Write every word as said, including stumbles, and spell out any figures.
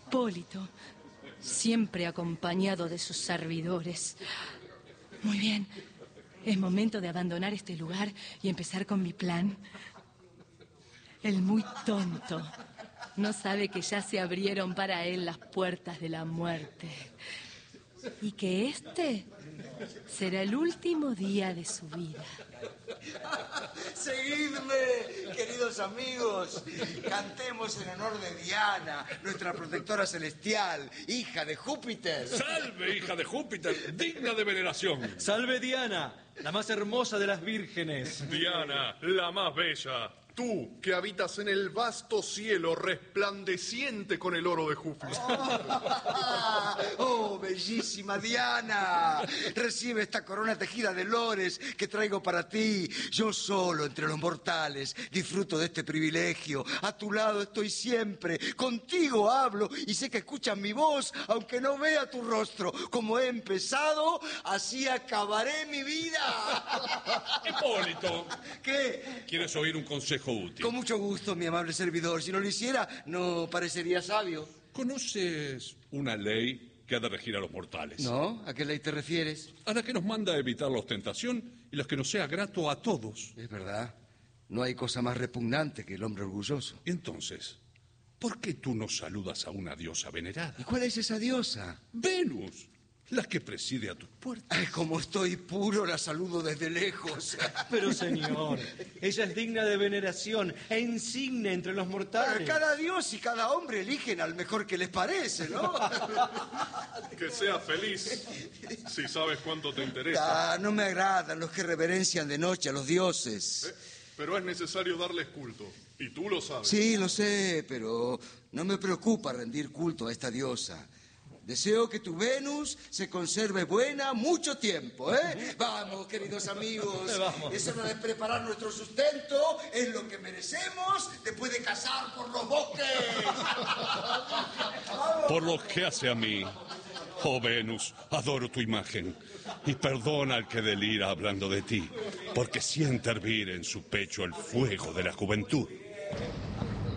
Hipólito, siempre acompañado de sus servidores. Muy bien, es momento de abandonar este lugar y empezar con mi plan. El muy tonto no sabe que ya se abrieron para él las puertas de la muerte y que este será el último día de su vida. Seguidme, queridos amigos. Cantemos en honor de Diana, nuestra protectora celestial, hija de Júpiter. ¡Salve, hija de Júpiter, digna de veneración! ¡Salve, Diana, la más hermosa de las vírgenes! Diana, la más bella. Tú, que habitas en el vasto cielo resplandeciente con el oro de Júpiter. Oh, bellísima Diana. Recibe esta corona tejida de lores que traigo para ti. Yo solo entre los mortales disfruto de este privilegio. A tu lado estoy siempre. Contigo hablo y sé que escuchas mi voz, aunque no vea tu rostro. Como he empezado, así acabaré mi vida. Hipólito. ¿Qué? ¿Quieres oír un consejo útil? Con mucho gusto, mi amable servidor. Si no lo hiciera, no parecería sabio. ¿Conoces una ley que ha de regir a los mortales? ¿No? ¿A qué ley te refieres? A la que nos manda a evitar la ostentación y la que nos sea grato a todos. Es verdad. No hay cosa más repugnante que el hombre orgulloso. Entonces, ¿por qué tú no saludas a una diosa venerada? ¿Y cuál es esa diosa? Venus, la que preside a tus puertas. Ay, como estoy puro, la saludo desde lejos. Pero, señor, ella es digna de veneración e insigne entre los mortales. Cada dios y cada hombre eligen al mejor que les parece, ¿no? Que seas feliz, si sabes cuánto te interesa. Ah, no me agradan los que reverencian de noche a los dioses. ¿Eh? Pero es necesario darles culto, y tú lo sabes. Sí, lo sé, pero no me preocupa rendir culto a esta diosa. Deseo que tu Venus se conserve buena mucho tiempo, ¿eh? Vamos, queridos amigos. Vamos. Es hora de preparar nuestro sustento. Es lo que merecemos después de cazar por los bosques. Por lo que hace a mí, oh Venus, adoro tu imagen. Y perdona al que delira hablando de ti, porque siente hervir en su pecho el fuego de la juventud.